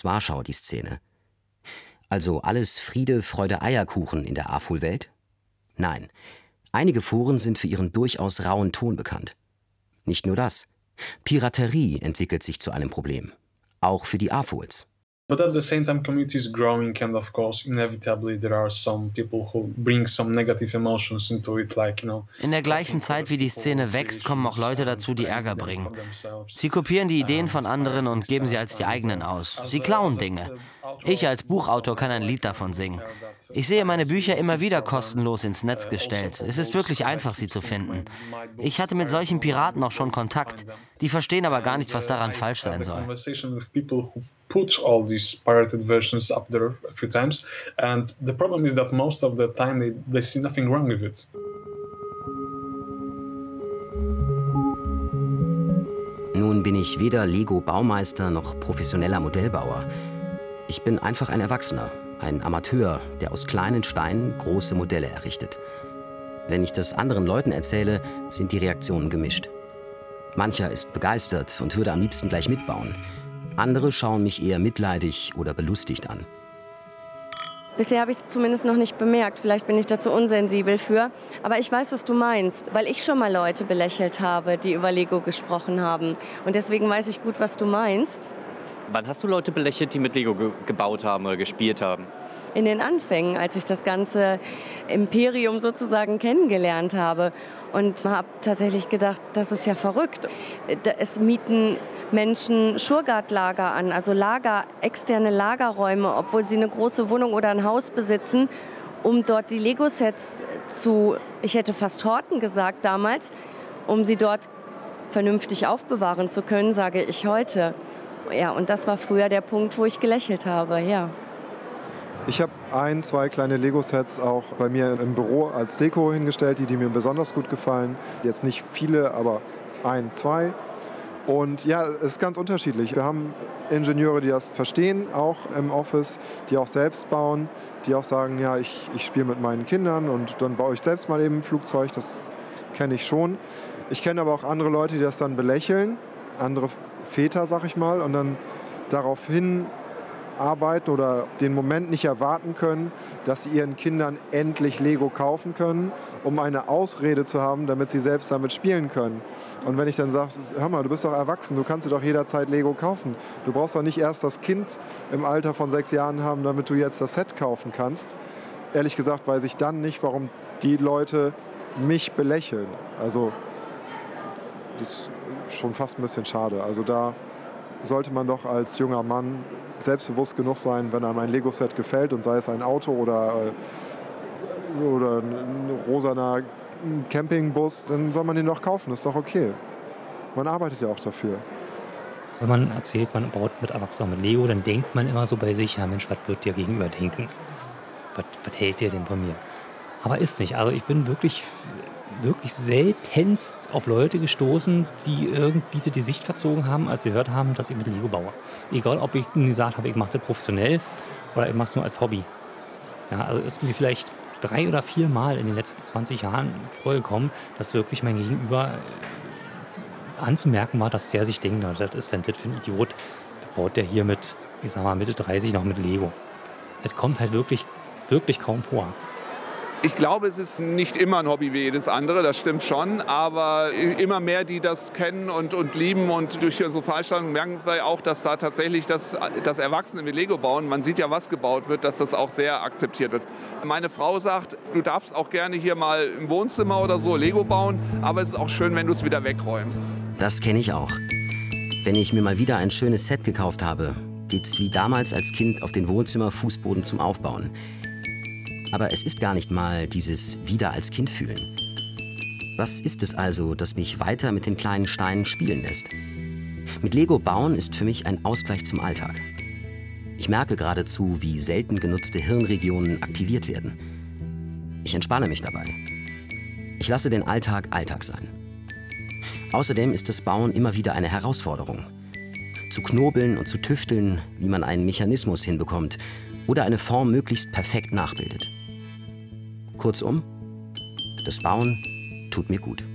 aus Warschau, die Szene. Also alles Friede, Freude, Eierkuchen in der AFOL-Welt? Nein. Einige Foren sind für ihren durchaus rauen Ton bekannt. Nicht nur das. Piraterie entwickelt sich zu einem Problem. Auch für die AFOLs. But at the same time, community is growing, and of course, inevitably there are some people who bring some negative emotions into it, like, In der gleichen Zeit, wie die Szene wächst, kommen auch Leute dazu, die Ärger bringen. Sie kopieren die Ideen von anderen und geben sie als die eigenen aus. Sie klauen Dinge. Ich als Buchautor kann ein Lied davon singen. Ich sehe meine Bücher immer wieder kostenlos ins Netz gestellt. Es ist wirklich einfach, sie zu finden. Ich hatte mit solchen Piraten auch schon Kontakt. Die verstehen aber gar nicht, was daran falsch sein soll. Put all these pirated versions up there a few times, and the problem is that most of the time they see nothing wrong with it. Nun bin ich weder Lego-Baumeister noch professioneller Modellbauer. Ich bin einfach ein Erwachsener, ein Amateur, der aus kleinen Steinen große Modelle errichtet. Wenn ich das anderen Leuten erzähle, sind die Reaktionen gemischt. Mancher ist begeistert und würde am liebsten gleich mitbauen. Andere schauen mich eher mitleidig oder belustigt an. Bisher habe ich es zumindest noch nicht bemerkt. Vielleicht bin ich da zu unsensibel für. Aber ich weiß, was du meinst, weil ich schon mal Leute belächelt habe, die über Lego gesprochen haben. Und deswegen weiß ich gut, was du meinst. Wann hast du Leute belächelt, die mit Lego gebaut haben oder gespielt haben? In den Anfängen, als ich das ganze Imperium sozusagen kennengelernt habe. Und habe tatsächlich gedacht, das ist ja verrückt. Es mieten Menschen Shurgard-Lager an, also externe Lagerräume, obwohl sie eine große Wohnung oder ein Haus besitzen, um dort die Lego-Sets ich hätte fast horten gesagt damals, um sie dort vernünftig aufbewahren zu können, sage ich heute. Ja, und das war früher der Punkt, wo ich gelächelt habe, ja. Ich habe 1, 2 kleine Lego-Sets auch bei mir im Büro als Deko hingestellt, die mir besonders gut gefallen. Jetzt nicht viele, aber 1, 2. Und ja, es ist ganz unterschiedlich. Wir haben Ingenieure, die das verstehen, auch im Office, die auch selbst bauen, die auch sagen, ja, ich spiele mit meinen Kindern und dann baue ich selbst mal eben ein Flugzeug, das kenne ich schon. Ich kenne aber auch andere Leute, die das dann belächeln, andere Väter, sag ich mal, und dann daraufhin arbeiten oder den Moment nicht erwarten können, dass sie ihren Kindern endlich Lego kaufen können, um eine Ausrede zu haben, damit sie selbst damit spielen können. Und wenn ich dann sage, hör mal, du bist doch erwachsen, du kannst dir doch jederzeit Lego kaufen. Du brauchst doch nicht erst das Kind im Alter von 6 Jahren haben, damit du jetzt das Set kaufen kannst. Ehrlich gesagt weiß ich dann nicht, warum die Leute mich belächeln. Also das ist schon fast ein bisschen schade. Also da sollte man doch als junger Mann selbstbewusst genug sein, wenn einem ein Lego-Set gefällt und sei es ein Auto oder ein rosaner Campingbus, dann soll man den doch kaufen, das ist doch okay. Man arbeitet ja auch dafür. Wenn man erzählt, man baut mit Erwachsenen mit Lego, dann denkt man immer so bei sich, ja Mensch, was wird dir gegenüber denken? Was hält dir denn von mir? Aber ist nicht. Also ich bin wirklich seltenst auf Leute gestoßen, die irgendwie die Sicht verzogen haben, als sie gehört haben, dass ich mit Lego baue. Egal, ob ich gesagt habe, ich mache das professionell oder ich mache es nur als Hobby. Ja, also ist mir vielleicht 3 oder 4 Mal in den letzten 20 Jahren vorgekommen, dass wirklich mein Gegenüber anzumerken war, dass der sich denkt, na, das ist denn das für ein Idiot, da baut der hier mit, ich sag mal, Mitte 30 noch mit Lego. Das kommt halt wirklich kaum vor. Ich glaube, es ist nicht immer ein Hobby wie jedes andere, das stimmt schon, aber immer mehr, die das kennen und lieben und durch unsere Veranstaltungen merken wir auch, dass da tatsächlich das Erwachsene mit Lego bauen, man sieht ja, was gebaut wird, dass das auch sehr akzeptiert wird. Meine Frau sagt, du darfst auch gerne hier mal im Wohnzimmer oder so Lego bauen, aber es ist auch schön, wenn du es wieder wegräumst. Das kenne ich auch. Wenn ich mir mal wieder ein schönes Set gekauft habe, geht's wie damals als Kind auf den Wohnzimmerfußboden zum Aufbauen. Aber es ist gar nicht mal dieses Wieder als Kind fühlen. Was ist es also, das mich weiter mit den kleinen Steinen spielen lässt? Mit Lego bauen ist für mich ein Ausgleich zum Alltag. Ich merke geradezu, wie selten genutzte Hirnregionen aktiviert werden. Ich entspanne mich dabei. Ich lasse den Alltag Alltag sein. Außerdem ist das Bauen immer wieder eine Herausforderung. Zu knobeln und zu tüfteln, wie man einen Mechanismus hinbekommt oder eine Form möglichst perfekt nachbildet. Kurzum, das Bauen tut mir gut.